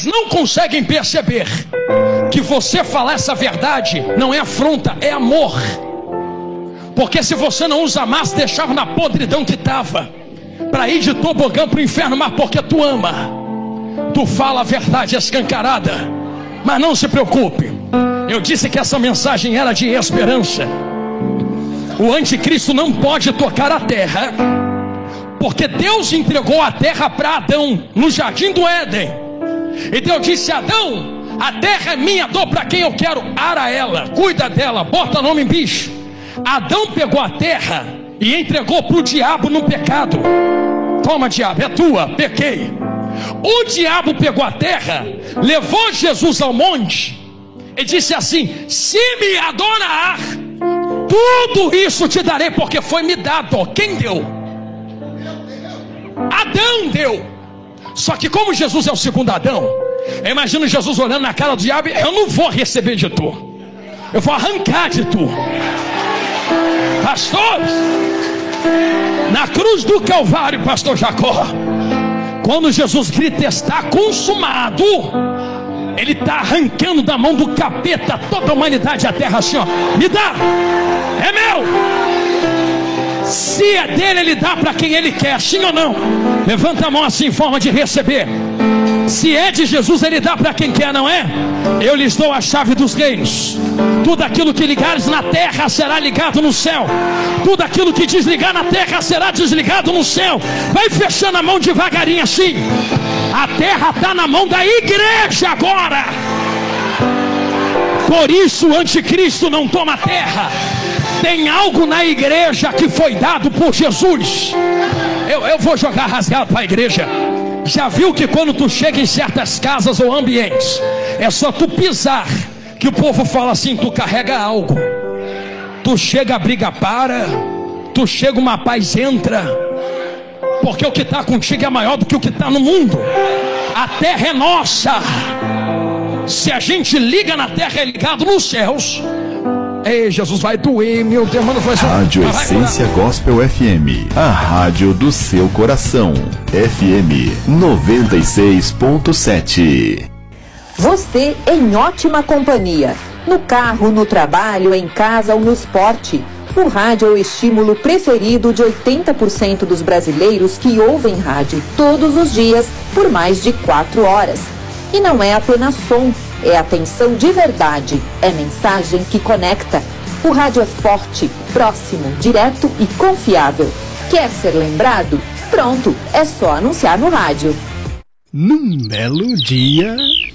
Eles não conseguem perceber que você falar essa verdade não é afronta, é amor. Porque se você não usa massa, deixava na podridão que estava, para ir de tobogã para o inferno, mas porque tu ama, tu fala a verdade escancarada. Mas não se preocupe, eu disse que essa mensagem era de esperança. O anticristo não pode tocar a terra, porque Deus entregou a terra para Adão no jardim do Éden. E Deus disse: Adão, a terra é minha, dou para quem eu quero, ara ela, cuida dela, bota nome em bicho. Adão pegou a terra e entregou para o diabo no pecado. Toma, diabo, é tua, pequei. O diabo pegou a terra, levou Jesus ao monte e disse assim: se me adorar, tudo isso te darei, porque foi me dado. Quem deu? Adão deu. Só que como Jesus é o segundo Adão, eu imagino Jesus olhando na cara do diabo: eu não vou receber de tu, eu vou arrancar de tu. Pastores, na cruz do Calvário, pastor Jacó, quando Jesus grita está consumado, ele está arrancando da mão do capeta toda a humanidade, a terra, assim, ó, me dá, é meu. Se é dele, ele dá para quem ele quer, sim ou não? Levanta a mão assim em forma de receber. Se é de Jesus, ele dá para quem quer, não é? Eu lhes dou a chave dos reinos. Tudo aquilo que ligares na terra será ligado no céu. Tudo aquilo que desligar na terra será desligado no céu. Vai fechando a mão devagarinho assim. A terra está na mão da igreja agora. Por isso o anticristo não toma terra. Tem algo na igreja que foi dado por Jesus. Eu vou jogar rasgado para a igreja. Já viu que quando tu chega em certas casas ou ambientes, é só tu pisar que o povo fala assim: tu carrega algo. Tu chega, a briga para. Tu chega, uma paz entra. Porque o que está contigo é maior do que o que está no mundo. A terra é nossa. Se a gente liga na terra, é ligado nos céus. Ei, Jesus, vai doer, meu Deus, mano, vai... Rádio Essência Gospel FM, a rádio do seu coração. FM 96.7. Você em ótima companhia. No carro, no trabalho, em casa ou no esporte. O rádio é o estímulo preferido de 80% dos brasileiros que ouvem rádio todos os dias por mais de 4 horas. E não é apenas som. É atenção de verdade, é mensagem que conecta. O rádio é forte, próximo, direto e confiável. Quer ser lembrado? Pronto, é só anunciar no rádio. Num belo dia,